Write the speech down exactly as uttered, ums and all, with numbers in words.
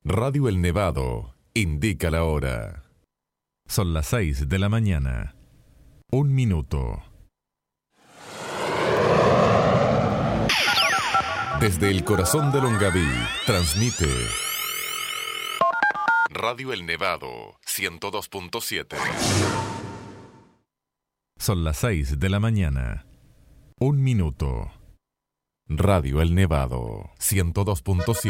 Radio El Nevado indica la hora. Son las seis de la mañana. Un minuto. Desde el corazón de Longaví, transmite Radio El Nevado, ciento dos punto siete. Son las seis de la mañana. Un minuto. Radio El Nevado, ciento dos punto siete.